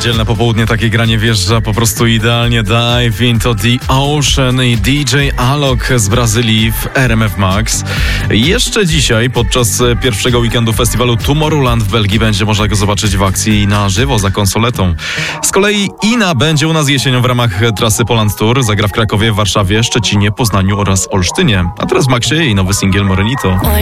Niedzielne popołudnie takie granie wjeżdża po prostu idealnie. Dive into the Ocean i DJ Alok z Brazylii w RMF Max. Jeszcze dzisiaj podczas pierwszego weekendu festiwalu Tomorrowland w Belgii będzie można go zobaczyć w akcji na żywo za konsoletą. Z kolei Ina będzie u nas jesienią w ramach trasy Poland Tour. Zagra w Krakowie, Warszawie, Szczecinie, Poznaniu oraz Olsztynie. A teraz w Maxie jej nowy singiel Morenito.